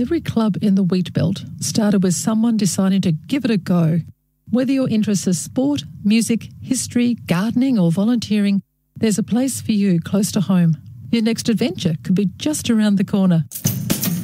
Every club in the Wheat Belt started with someone deciding to give it a go. Whether your interests are sport, music, history, gardening or volunteering, there's a place for you close to home. Your next adventure could be just around the corner.